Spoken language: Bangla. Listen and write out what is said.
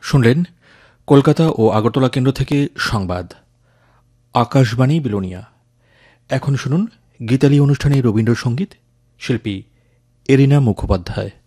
শুনলেন কলকাতা ও আগরতলা কেন্দ্র থেকে সংবাদ। আকাশবাণী বিলোনিয়া। এখন শুনুন গীতালি অনুষ্ঠানে রবীন্দ্রসঙ্গীত, শিল্পী এরিনা মুখোপাধ্যায়।